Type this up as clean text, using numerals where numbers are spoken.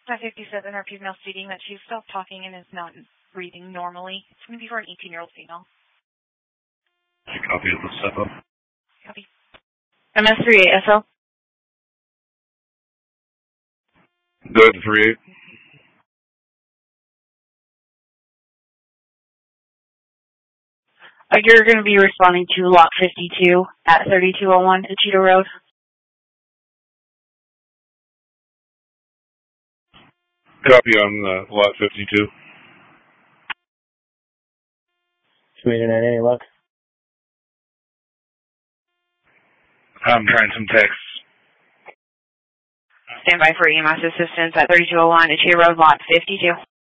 That 57, our female stating that she's stopped talking and is not breathing normally. It's going to be for an 18-year-old female. Copy of the step up. Copy. MS38SL. Go ahead to 38. You're going to be responding to lot 52 at 3201 Cheetah Road. Copy on lot 52. 289, any luck? I'm trying some texts. Stand by for EMS assistance at 3201 Cheetah Road, lot 52.